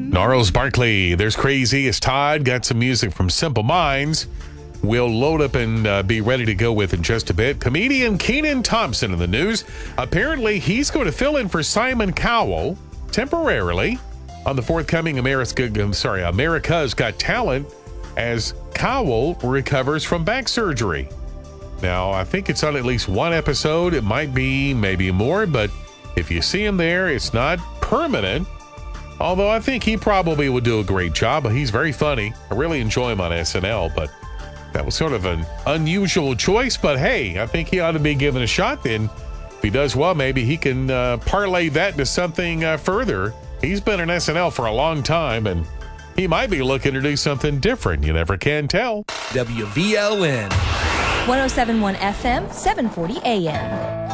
Gnarls Barkley, there's Crazy as Todd. Got some music from Simple Minds. We'll load up and be ready to go with in just a bit. Comedian Kenan Thompson in the news. Apparently, he's going to fill in for Simon Cowell temporarily on the forthcoming America's Got Talent as Cowell recovers from back surgery. Now, I think it's on at least one episode. It might be maybe more, but if you see him there, it's not permanent. Although I think he probably would do a great job. He's very funny. I really enjoy him on SNL, but that was sort of an unusual choice. But hey, I think he ought to be given a shot then. If he does well, maybe he can parlay that to something further. He's been on SNL for a long time, and he might be looking to do something different. You never can tell. WVLN 107.1 FM, 740 AM.